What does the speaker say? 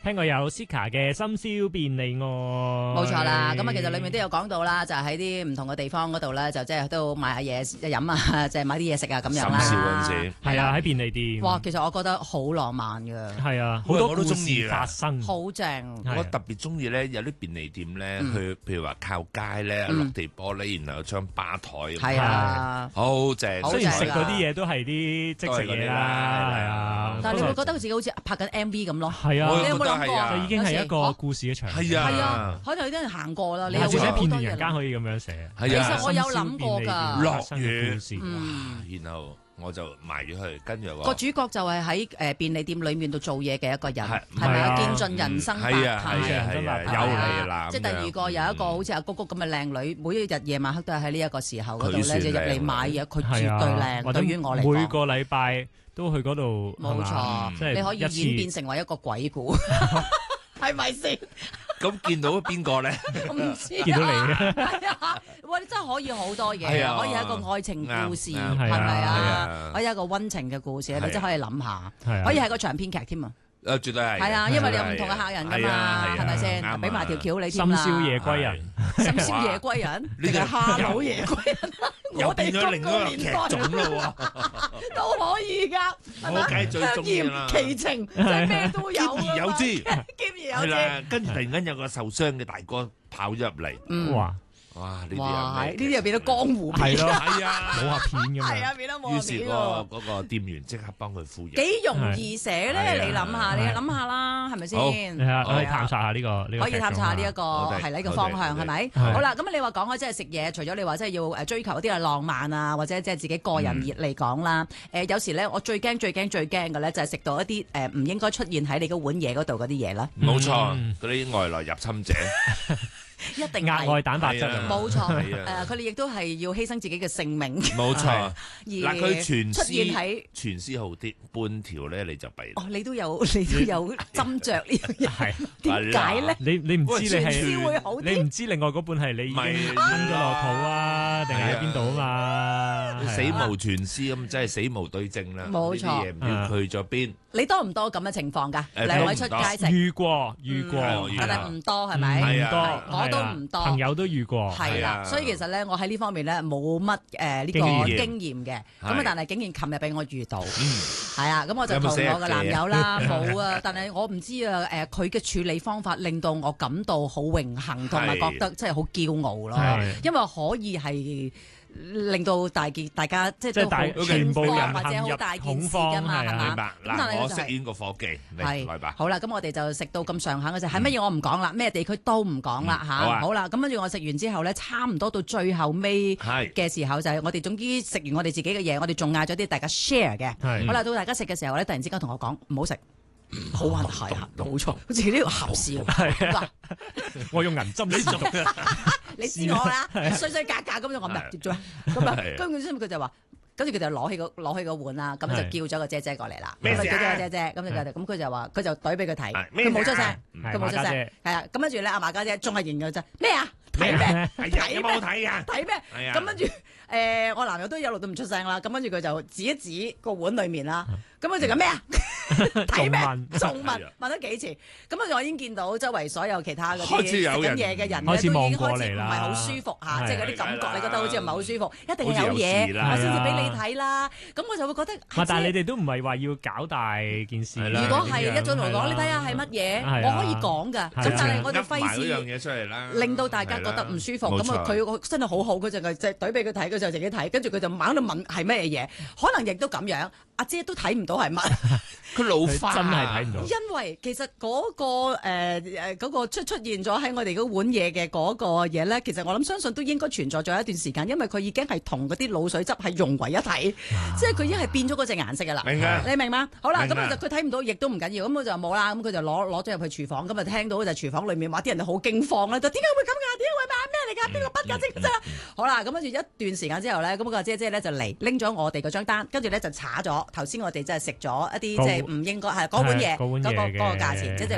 聽過有 Sika 嘅深宵便利愛， 冇錯啦。咁啊，其實裡面都有講到啦，就喺啲唔同嘅地方嗰度咧，就即係都買下嘢飲啊，即係買啲嘢食啊咁樣啦。 深宵嗰陣時， 係啊，喺便利店。 哇，其實我覺得好浪漫㗎。 係啊，好多我都故鍾意㗎事發生， 好正。 我特別中意咧，有啲便利店咧，去譬如話靠街咧，落地玻璃，然後有張吧台， 係啊， 好正。 雖然食嗰啲嘢都係啲即食嘢啦，係啊， 但係你會覺得自己好似拍緊 MV 咁咯。 係啊， 你有冇諗過？ 就已經係一個故事嘅場景。 係啊， 係啊，可能有啲人行過啦，你又或者片會好多嘢段人間可以咁樣寫。 係啊， 其實我有諗過㗎， 落雨，然後我就埋咗去，跟住個主角就係喺便利店裏面度做嘢嘅一個人，係咪啊？見盡人生百態， 有嚟啦。 即係第二個有一個好似阿谷谷咁嘅靚女，每一日夜晚黑都係喺呢一個時候嗰度咧，就入嚟買嘢，佢絕對靚。對於我嚟講， 每個禮拜都去嗰度， 冇錯，你可以演變成為一個鬼故，係咪先？ 咁見到邊個咧？ 我唔知， 見到你係啊！喂，你真係可以好多嘢，可以係一個愛情故事，係咪啊？可以係一個溫情嘅故事，你真係可以諗下，可以係個長篇劇添啊！ 絕對係。 係啊，因為你有唔同嘅客人㗎嘛，係咪先？俾埋條橋你添啦。 深宵夜歸人， 深宵夜歸人，定係哈佬夜歸人？ 又變咗另一個劇種咯喎， 都可以㗎。 我梗係最中意啦。 奇情，即係咩都有。 兼而有之， 兼而有之。 係啦，跟住突然間有個受傷嘅大哥跑咗入嚟，哇！哇！呢啲又變咗江湖片， 係咯， 係啊， 武俠片咁樣。 係啊，變咗武俠片。 於是嗰個店員即刻幫佢敷藥。 幾容易寫咧？你諗下，你諗下啦，係咪先？ 係啊，可以探查下呢個， 可以探查下呢一個係呢個方向，係咪？好啦，咁你話講開即係食嘢，除咗你話即係要追求一啲嘅浪漫啊，或者即係自己個人熱嚟講啦。有時咧，我最驚嘅咧就係食到一啲唔應該出現喺你嗰碗嘢嗰度嗰啲嘢啦。 冇錯，嗰啲外來入侵者。 一定額外蛋白質， 冇錯。佢哋亦都係要犧牲自己嘅性命。 冇錯。嗱，佢全出現喺全絲好啲，半條咧你就弊。 哦，你都有斟酌呢樣嘢，點解咧？ 你唔知你係會好啲， 你唔知另外嗰半係你已經吞咗落肚啊，定係喺邊度啊嘛？ 死無全屍咁，真係死無對證啦。 冇錯。 啲嘢唔知去咗邊。 你多唔多咁嘅情況㗎？兩位出街食遇過， 但係唔多係咪？ 唔多， 我都唔多。 朋友都遇過。 係啦，所以其實咧，我喺呢方面咧冇乜呢個經驗嘅。咁啊，但係竟然琴日俾我遇到，係啊，咁我就同我嘅男友啦，冇啊。但係我唔知啊，佢嘅處理方法令到我感到好榮幸，同埋覺得真係好驕傲咯。因為可以係令到大家即係都好全部人或者好大件事㗎嘛，係嘛？ 明白。嗱，我飾演個伙計，來吧。 好啦，咁我哋就食到咁上下嗰陣，係乜嘢我唔講啦，咩地區都唔講啦嚇。好啦，咁跟住我食完之後咧，差唔多到最後尾嘅時候就係我哋總之食完我哋自己嘅嘢，我哋仲嗌咗啲大家 share 嘅。好啦，到大家食嘅時候咧，突然之間同我講唔好食。好核突係啊，冇錯，好似呢個姣笑。嗱， 我用銀針你做， 你知我啦，衰衰格格咁樣我唔係做咁啊，跟住佢就話，跟住佢就攞起個碗啦，咁就叫咗個姐姐過嚟啦。 咩事啊？ 叫咗個姐姐，咁佢就話，佢就懟俾佢睇，佢冇出聲，佢冇出聲，係啊，咁跟住咧，阿嫲家姐仲係研究啫，咩啊？睇咩？ 有冇睇啊？ 睇咩？咁跟住我男友都一路都唔出聲啦，咁跟住佢就指一指個碗裡面啦，咁佢就講咩啊？睇咩？仲問咗幾次，咁我已經見到周圍所有其他嗰啲食緊嘢嘅人咧，都已經開始唔係好舒服嚇，即係嗰啲感覺，你覺得好似唔係好舒服，一定係有嘢我先至俾你睇啦。咁我就會覺得， 但係你哋都唔係話要搞大件事。 如果係一早同我講，你睇下係乜嘢，我可以講㗎。咁但係我哋費事令到大家覺得唔舒服。咁啊，佢真係好好，佢就係懟俾佢睇，佢就自己睇，跟住佢就猛喺度問係咩嘢，可能亦都咁樣。阿姐都睇唔到係乜， 佢老花真係睇唔到。 因為其實嗰個出現咗喺我哋嗰碗嘢嘅嗰個嘢咧，其實我諗相信都應該存在咗一段時間，因為佢已經係同嗰啲鹵水汁係融為一體，即係佢已經係變咗嗰隻顏色㗎啦。 明啊？ 你明嗎？好啦，咁佢睇唔到，亦都唔緊要，咁佢就冇啦，咁佢就攞咗入去廚房，咁啊聽到就廚房裏面話啲人好驚慌啦，就點解會咁㗎？點解會買咩嚟㗎？邊個筆㗎？即係好啦，咁跟住一段時間之後咧，咁個姐姐咧就嚟拎咗我哋嗰張單，跟住咧就查咗頭先我哋真係食咗一啲即係唔應該係嗰碗嘢嗰個價錢，即係